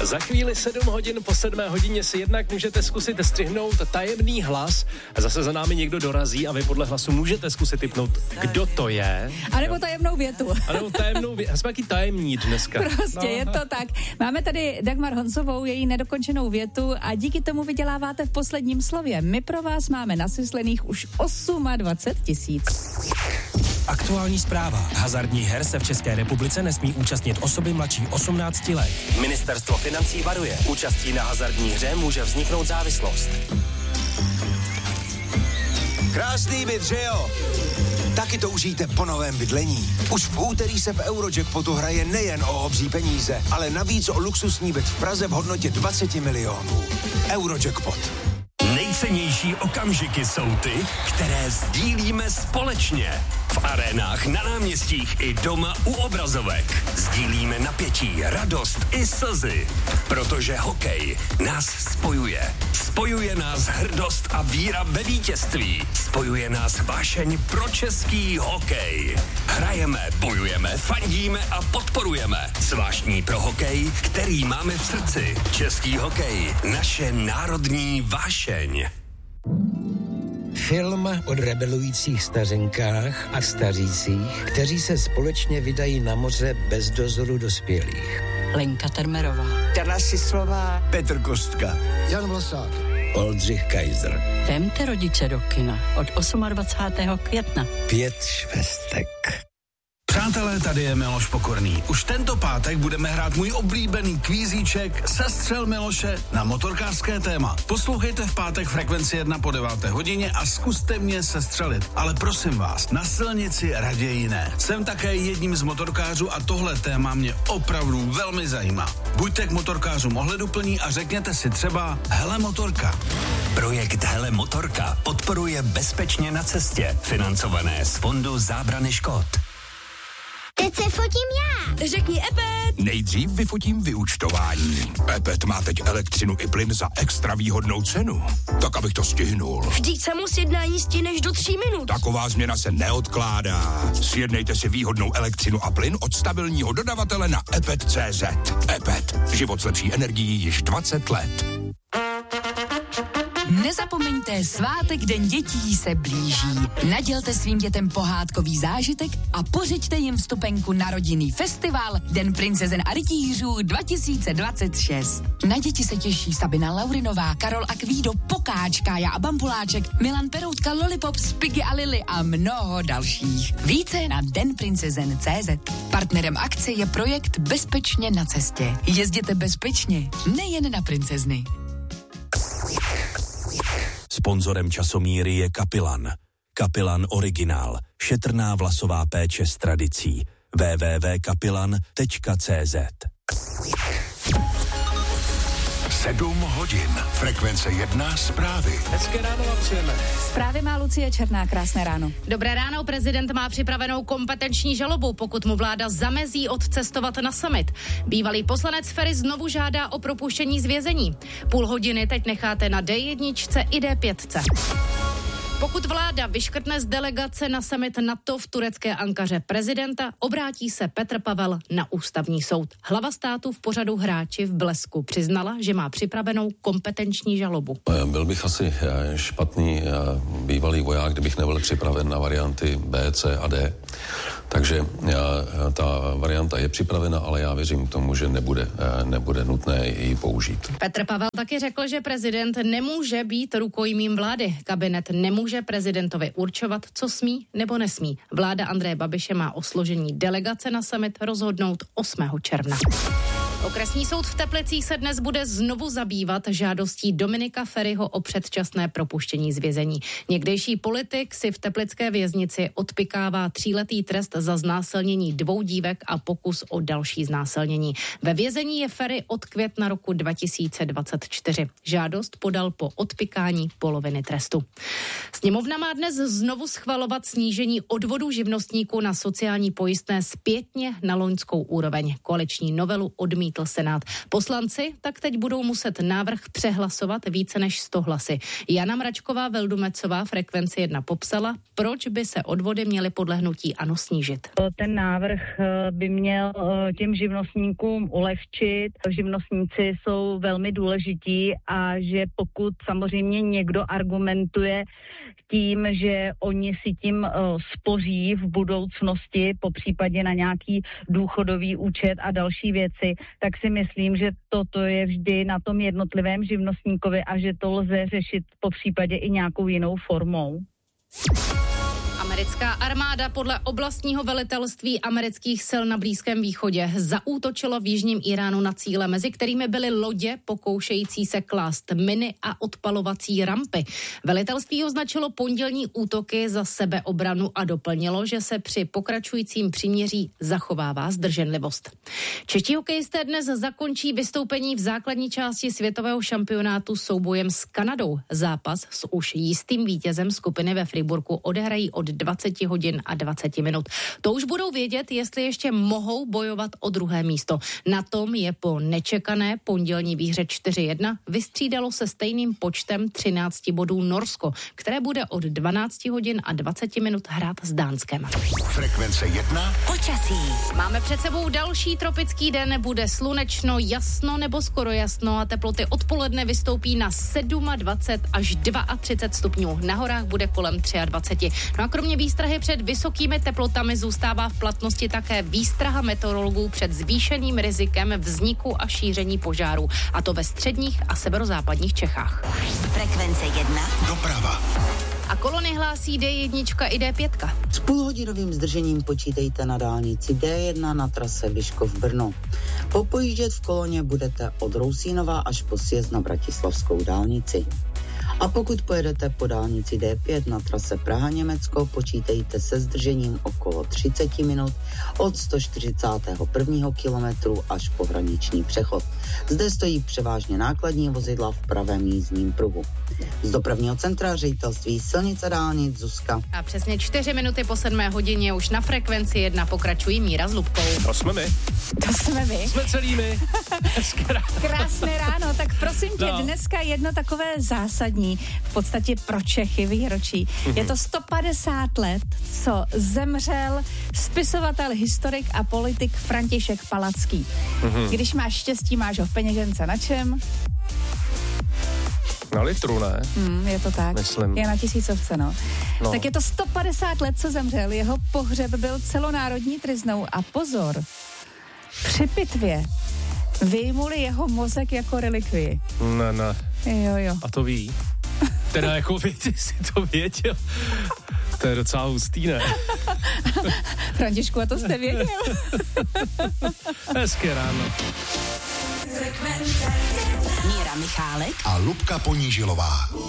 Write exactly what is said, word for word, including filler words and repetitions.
Za chvíli sedm hodin po sedmé hodině si jednak můžete zkusit střihnout tajemný hlas. Zase za námi někdo dorazí a vy podle hlasu můžete zkusit tipnout, kdo to je. A nebo tajemnou větu. A nebo tajemnou větu. Jsme taky tajemní dneska. Prostě no. je to tak. Máme tady Dagmar Honzovou, její nedokončenou větu a díky tomu vyděláváte v posledním slově. My pro vás máme nasyslených už dvacet osm tisíc. Aktuální zpráva. Hazardních her se v České republice nesmí účastnit osoby mladší osmnácti let. Ministerstvo financí varuje. Účastí na hazardní hře může vzniknout závislost. Krásný byt, že jo? Taky to užijte po novém bydlení. Už v úterý se v Eurojackpotu hraje nejen o obří peníze, ale navíc o luxusní byt v Praze v hodnotě dvacet milionů. Eurojackpot. Nejcennější okamžiky jsou ty, které sdílíme společně. V arénách, na náměstích i doma u obrazovek. Sdílíme napětí, radost i slzy. Protože hokej nás spojuje. Spojuje nás hrdost a víra ve vítězství. Spojuje nás vášeň pro český hokej. Hrajeme, bojujeme, fandíme a podporujeme. Zvláštní pro hokej, který máme v srdci. Český hokej, naše národní vášeň. Film o rebelujících stařenkách a stařících, kteří se společně vydají na moře bez dozoru dospělých. Lenka Termerová, Jana Sislová, Petr Kostka, Jan Vlasák, Oldřich Kaiser. Vemte rodiče do kina od dvacátého osmého května. Pět švestek. Přátelé, tady je Miloš Pokorný. Už tento pátek budeme hrát můj oblíbený kvízíček Sestřel Miloše na motorkářské téma. Poslouchejte v pátek Frekvenci jedna po deváté hodině a zkuste mě sestřelit. Ale prosím vás, na silnici raději ne. Jsem také jedním z motorkářů a tohle téma mě opravdu velmi zajímá. Buďte k motorkářům ohleduplní a řekněte si třeba Hele Motorka. Projekt Hele Motorka podporuje Bezpečně na cestě, financované z Fondu zábrany škod. Teď se fotím já. Řekni Epet. Nejdřív vyfotím vyúčtování. Epet má teď elektřinu i plyn za extra výhodnou cenu. Tak, abych to stihnul. Vždyť samo sjednání stihneš do tří minut. Taková změna se neodkládá. Sjednejte si výhodnou elektřinu a plyn od stabilního dodavatele na epet tečka cé zet. Epet. Život s lepší energií již dvacet let. Nezapomeňte, svátek Den dětí se blíží. Nadělte svým dětem pohádkový zážitek a pořiďte jim vstupenku na rodinný festival Den princezen a rytířů dva tisíce dvacet šest. Na děti se těší Sabina Laurinová, Karol Akvído, Pokáč, Kája a Bambuláček, Milan Peroutka, Lollipop, Spiggy a Lily a mnoho dalších. Více na den princezen tečka cé zet. Partnerem akce je projekt Bezpečně na cestě. Jezděte bezpečně, nejen na princezny. Sponzorem časomíry je Kapilan. Kapilan Originál. Šetrná vlasová péče s tradicí. w w w tečka kapilan tečka cé zet. Sedm hodin. Frekvence jedna zprávy. Hezké ráno vám přejeme. Zprávy má Lucie Černá, krásné ráno. Dobré ráno, prezident má připravenou kompetenční žalobu, pokud mu vláda zamezí odcestovat na summit. Bývalý poslanec Feri znovu žádá o propuštění z vězení. Půl hodiny teď necháte na dé jedna i dé pět. Pokud vláda vyškrtne z delegace na summit NATO v turecké Ankaře prezidenta, obrátí se Petr Pavel na ústavní soud. Hlava státu v pořadu Hráči v blesku přiznala, že má připravenou kompetenční žalobu. Byl bych asi špatný bývalý voják, kdybych nebyl připraven na varianty B, C a D. Takže ta varianta je připravena, ale já věřím tomu, že nebude, nebude nutné ji použít. Petr Pavel taky řekl, že prezident nemůže být rukojmím vlády. Kabinet nemůže prezidentovi určovat, co smí nebo nesmí. Vláda Andreje Babiše má o složení delegace na summit rozhodnout osmého června. Okresní soud v Teplicích se dnes bude znovu zabývat žádostí Dominika Feriho o předčasné propuštění z vězení. Někdejší politik si v teplické věznici odpykává tříletý trest za znásilnění dvou dívek a pokus o další znásilnění. Ve vězení je Feri od května roku dva tisíce dvacet čtyři. Žádost podal po odpykání poloviny trestu. Sněmovna má dnes znovu schvalovat snížení odvodů živnostníků na sociální pojistné zpětně na loňskou úroveň. Koaliční novelu odmítá zamítl Senát. Poslanci tak teď budou muset návrh přehlasovat více než sto hlasy. Jana Mračková Veldumecová Frekvenci jedna popsala, proč by se odvody měly podle hnutí ANO snížit. Ten návrh by měl těm živnostníkům ulehčit. Živnostníci jsou velmi důležití a že pokud samozřejmě někdo argumentuje tím, že oni si tím spoří v budoucnosti, po případě na nějaký důchodový účet a další věci, tak si myslím, že toto je vždy na tom jednotlivém živnostníkovi a že to lze řešit po případě i nějakou jinou formou. Americká armáda podle oblastního velitelství amerických sil na Blízkém východě zaútočilo v jižním Iránu na cíle, mezi kterými byly lodě pokoušející se klást miny a odpalovací rampy. Velitelství označilo pondělní útoky za sebeobranu a doplnilo, že se při pokračujícím příměří zachovává zdrženlivost. Čeští hokejisté dnes zakončí vystoupení v základní části světového šampionátu soubojem s Kanadou. Zápas s už jistým vítězem skupiny ve Friburku odehrají od dvacet hodin a dvacet minut. To už budou vědět, jestli ještě mohou bojovat o druhé místo. Na tom je po nečekané pondělní výhře čtyři jedna vystřídalo se stejným počtem třináct bodů Norsko, které bude od dvanáct hodin a dvacet minut hrát s Dánskem. Frekvence jedna. Počasí. Máme před sebou další tropický den, bude slunečno, jasno nebo skoro jasno a teploty odpoledne vystoupí na dvacet sedm až třicet dva stupňů. Na horách bude kolem dvacet tři. No a kromě výstrahy před vysokými teplotami zůstává v platnosti také výstraha meteorologů před zvýšeným rizikem vzniku a šíření požárů, a to ve středních a severozápadních Čechách. Frekvence jedna. Doprava. A kolony hlásí D jedna i D pět. S půlhodinovým zdržením počítejte na dálnici D jedna na trase Vyškov-Brno. Popojíždět v koloně budete od Rousínova až po sjezd na Bratislavskou dálnici. A pokud pojedete po dálnici D pět na trase Praha-Německo, počítejte se zdržením okolo třicet minut od sto čtyřicátého prvního kilometru až po hraniční přechod. Zde stojí převážně nákladní vozidla v pravém jízdním pruhu. Z dopravního centra Ředitelství silnic a dálnic Zuzka. A přesně čtyři minuty po sedmé hodině už na Frekvenci jedna pokračují Míra s Lubkou. To jsme my. To jsme my. Jsme celý my. Krásné ráno, tak prosím tě, no. Dneska jedno takové zásadní, v podstatě pro Čechy výročí. Mm-hmm. Je to sto padesát let, co zemřel spisovatel, historik a politik František Palacký. Mm-hmm. Když máš štěstí, máš ho v peněžence na čem? Na litru, ne? Hmm, je to tak. Myslím. Je na tisícovce, no. no. Tak je to sto padesát let, co zemřel. Jeho pohřeb byl celonárodní tryznou a pozor, při pitvě vyjmuli jeho mozek jako relikvii. Ne, ne. Jo, jo. A to ví. Teda jako ty jsi to věděl. To je docela hustý, ne? Františku, a to jste věděl? Hezké ráno. Míra Michálek a Lubka Ponížilová.